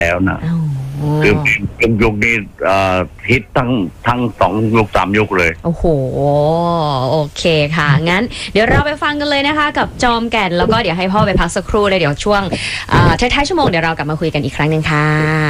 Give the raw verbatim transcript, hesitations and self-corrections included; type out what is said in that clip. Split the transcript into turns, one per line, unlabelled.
แล้วนะคือเป็นยุคนี้ฮิตทั้งทั้งสองยุคสามยุคเลย
โอ้โหโอเคค่ะงั้นเดี๋ยวเราไปฟังกันเลยนะคะกับจอมแก่นแล้วก็เดี๋ยวให้พ่อไปพักสักครู่เลยเดี๋ยวช่วงท้ายๆชั่วโมงเดี๋ยวเรากลับมาคุยกันอีกครั้งหนึ่งค่ะ